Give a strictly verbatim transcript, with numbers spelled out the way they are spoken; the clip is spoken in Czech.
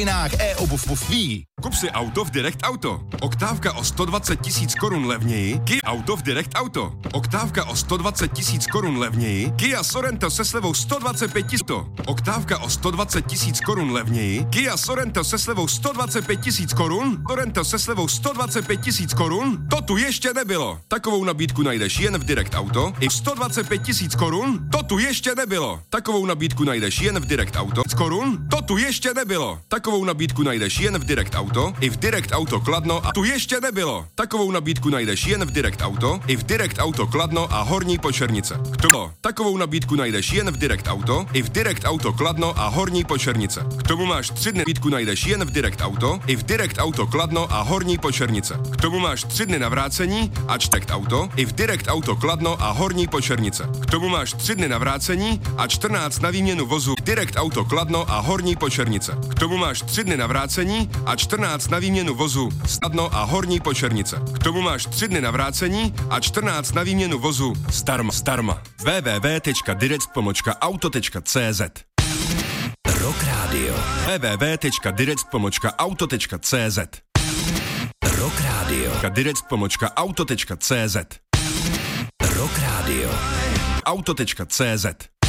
e-obuv ví. Kup si auto v Direct Auto. Oktávka o sto dvacet tisíc korun levněji. Kia Auto v Direct Auto. Oktávka o sto dvacet tisíc korun levněji. Kia Sorento se slevou sto dvacet pět tisíc. Oktávka o sto dvacet tisíc korun levněji. Kia Sorento se slevou sto dvacet pět tisíc korun. Sorento se slevou sto dvacet pět tisíc korun. To tu ještě nebylo. Takovou nabídku najdeš jen v Direct Auto. I sto dvacet pět tisíc korun. To tu ještě nebylo. Takovou nabídku najdeš jen v Direct Auto. Korun. To tu ještě nebylo. Takovou nabídku najdeš jen v Direct Auto. I v Direct Auto Kladno a tu ještě nebylo. Takovou nabídku najdeš jen v Direct Auto. I v Direct Auto Kladno a Horní Počernice. K tomu takovou nabídku najdeš jen v Direct Auto. I v Direct Auto Kladno a Horní Počernice. K tomu máš tři dny nabídku najdeš jen v Direct Auto. I v Direct Auto Kladno a Horní Počernice. K tomu máš tři dny na vrácení a Direct Auto. I v Direct Auto Kladno a Horní Počernice. K tomu máš tři dny na vrácení a čtrnáct na výměnu vozu Direct Auto Kladno a Horní Počernice. K tomu máš tři dny na vrácení a čtrnáct na výměnu vozu Kladno a Horní Počernice. K tomu máš tři dny na vrácení a čtrnáct na výměnu vozu zdarma. Zdarma. w w w tečka direct pomlčka auto tečka c z Rock Radio. w w w tečka direct pomlčka auto tečka c z Rock Radio. direct pomlčka auto tečka c z Rock Radio. auto tečka c z